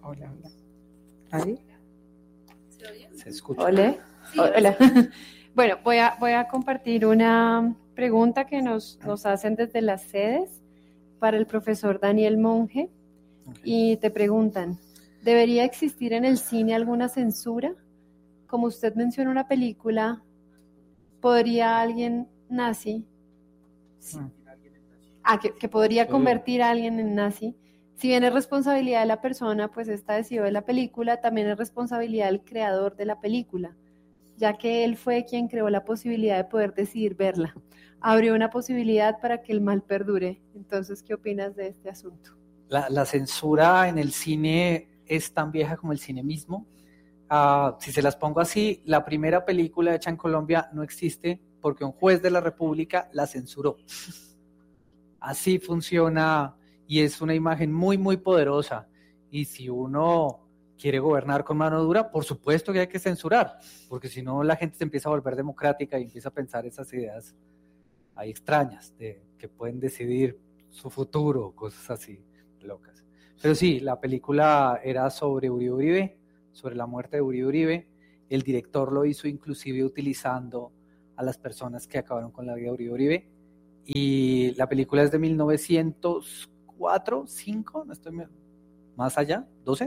Hola, hola. ¿Ahí? ¿Se escucha? Hola. Sí, Hola. Bueno, voy a compartir una pregunta que nos hacen desde las sedes para el profesor Daniel Monge. Y te preguntan, ¿debería existir en el cine alguna censura? Como usted menciona una película, ¿podría alguien nazi? Que podría convertir a alguien en nazi. Si bien es responsabilidad de la persona, pues esta decidió de la película, también es responsabilidad del creador de la película, ya que él fue quien creó la posibilidad de poder decidir verla. Abrió una posibilidad para que el mal perdure. Entonces, ¿qué opinas de este asunto? La censura en el cine es tan vieja como el cine mismo. Si se las pongo así, la primera película hecha en Colombia no existe porque un juez de la República la censuró. Así funciona y es una imagen muy, muy poderosa. Y si uno quiere gobernar con mano dura, por supuesto que hay que censurar, porque si no la gente se empieza a volver democrática y empieza a pensar esas ideas ahí extrañas que pueden decidir su futuro, cosas así locas. Pero sí, la película era sobre Uribe Uribe, sobre la muerte de Uribe Uribe. El director lo hizo inclusive utilizando a las personas que acabaron con la vida de Uribe Uribe. Y la película es de 1904, 5, no estoy más allá, 12,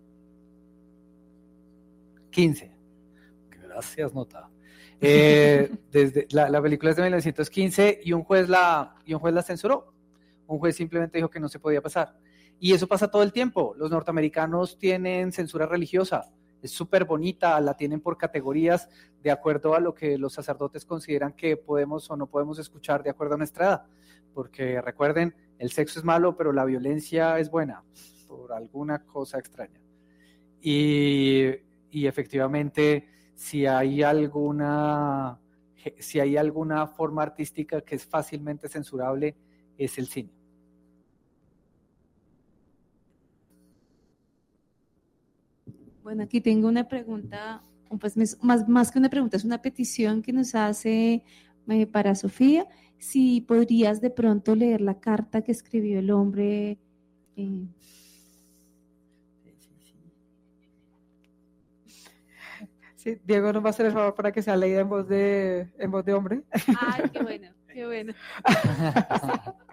15. Gracias, nota. Desde la película es de 1915 y un juez la censuró. Un juez simplemente dijo que no se podía pasar. Y eso pasa todo el tiempo. Los norteamericanos tienen censura religiosa. Es súper bonita, la tienen por categorías de acuerdo a lo que los sacerdotes consideran que podemos o no podemos escuchar de acuerdo a nuestra edad. Porque recuerden, el sexo es malo, pero la violencia es buena, por alguna cosa extraña. Y efectivamente, si hay alguna forma artística que es fácilmente censurable, es el cine. Bueno, aquí tengo una pregunta, pues más que una pregunta, es una petición que nos hace para Sofía. Si podrías de pronto leer la carta que escribió el hombre. Sí, Diego nos va a hacer el favor para que sea leída en voz de hombre. Ay, qué bueno, qué bueno.